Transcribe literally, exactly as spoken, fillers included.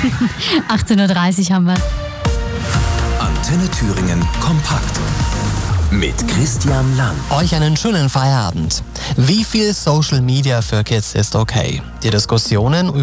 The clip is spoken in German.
achtzehn Uhr dreißig haben wir. Antenne Thüringen kompakt mit Christian Lang. Euch einen schönen Feierabend. Wie viel Social Media für Kids ist okay? Die Diskussionen